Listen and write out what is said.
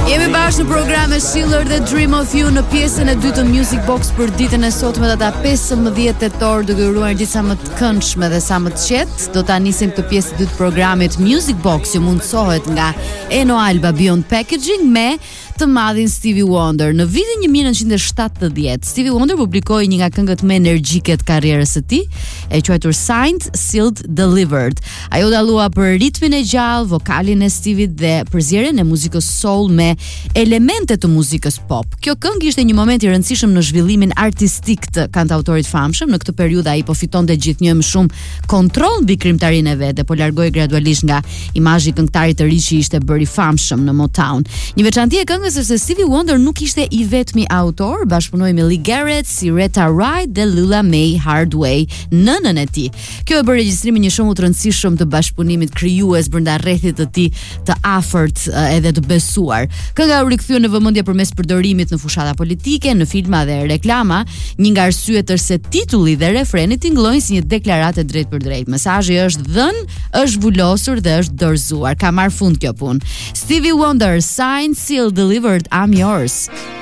Jemi bashkë në programin Schiller dhe Dream of You në pjesën e dytë të Music Box për ditën e sotme, data 15 tetor, duke uruar disa më të këndshme dhe sa më të qetë. Do ta nisim këtë pjesë të dytë të programit Music Box, që mundsohet nga Eno Alba Beyond Packaging me të madhin Stevie Wonder. Në vitin 1970, Stevie Wonder publikoi një nga këngët më energjike të karrierës së tij, e quajtur Signed, Sealed, Delivered. Ajo dallua për ritmin e gjallë, vokalin e Stevie dhe përzierjen e muzikës soul me elemente të muzikës pop. Kjo këngë ishte një moment i rëndësishëm në zhvillimin artistik të kantautorit famshëm. Në këtë periudhë ai po fitonte gjithnjë më shumë kontroll mbi krijimtarinë e vet dhe po largoi gradualisht nga imazhi i këngëtarit të ri që ishte bërë i famshëm në Motown. Një veçanti e këngës është se Stevie Wonder nuk ishte i vetmi autor, bashkëpunoi me Lee Garrett, si Retta Wright dhe Lula Mae Hardway, nënën e tij. Kjo e bë regjistrimin një shembull të rëndësishëm të bashkëpunimit krijues brenda rrethit të tij të afërt edhe të besuar. Kënga u rikthye në vëmendje përmes përdorimit në fushata politike, në filma dhe reklama, një nga arsyet është se titulli dhe refreni tingëllojnë si një deklaratë drejt për drejt. Mesazhi është dhënë, është zbulosur dhe është dorëzuar. Ka marrë fund kjo punë. Stevie Wonder, Signed, Sealed, Delivered, I'm Yours.